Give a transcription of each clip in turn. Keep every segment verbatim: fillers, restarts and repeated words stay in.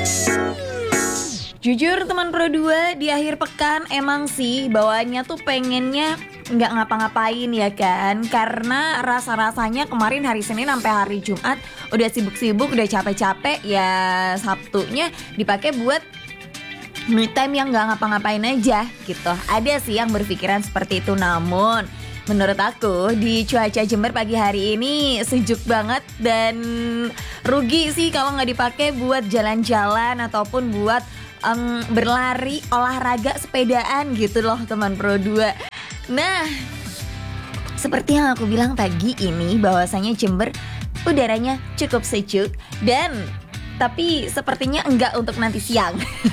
Jujur teman Pro dua, di akhir pekan emang sih bawaannya tuh pengennya nggak ngapa-ngapain ya kan. Karena rasa-rasanya kemarin hari Senin sampai hari Jumat udah sibuk-sibuk, udah capek-capek. Ya Sabtunya dipakai buat me time yang nggak ngapa-ngapain aja gitu. Ada sih yang berpikiran seperti itu, namun menurut aku di cuaca Jember pagi hari ini sejuk banget. Dan rugi sih kalau nggak dipakai buat jalan-jalan ataupun buat um, berlari, olahraga, sepedaan gitu loh teman Pro dua. Nah, seperti yang aku bilang pagi ini bahwasanya Jember udaranya cukup sejuk. Dan tapi sepertinya enggak untuk nanti siang.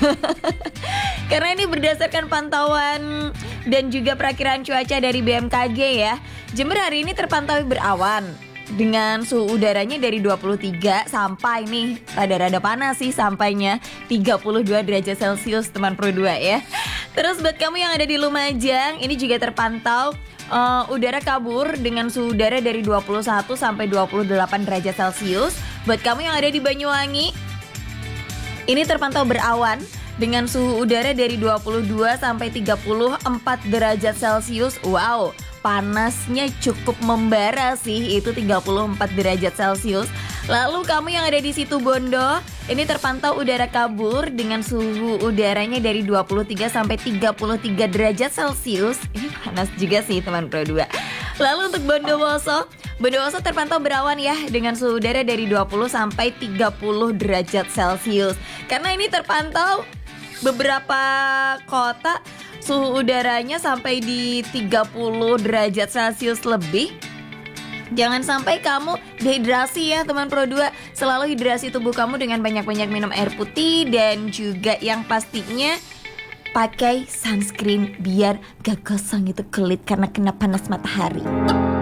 Karena ini berdasarkan pantauan dan juga perakiraan cuaca dari B M K G ya. Jember hari ini terpantau berawan dengan suhu udaranya dari dua puluh tiga sampai nih rada-rada panas sih sampainya tiga puluh dua derajat Celcius teman Pro dua ya. Terus buat kamu yang ada di Lumajang, ini juga terpantau uh, udara kabur dengan suhu udara dari dua puluh satu sampai dua puluh delapan derajat Celcius. Buat kamu yang ada di Banyuwangi, ini terpantau berawan dengan suhu udara dari dua puluh dua sampai tiga puluh empat derajat Celcius. Wow, panasnya cukup membara sih, itu tiga puluh empat derajat Celcius. Lalu kamu yang ada di Situbondo, ini terpantau udara kabur dengan suhu udaranya dari dua puluh tiga sampai tiga puluh tiga derajat Celcius. Ini panas juga sih teman Pro dua. Lalu untuk Bondowoso, Bondowoso terpantau berawan ya dengan suhu udara dari dua puluh sampai tiga puluh derajat Celcius. Karena ini terpantau beberapa kota suhu udaranya sampai di tiga puluh derajat Celcius lebih. Jangan sampai kamu dehidrasi ya teman Pro dua. Selalu hidrasi tubuh kamu dengan banyak-banyak minum air putih. Dan juga yang pastinya pakai sunscreen biar gak gosong itu kulit karena kena panas matahari.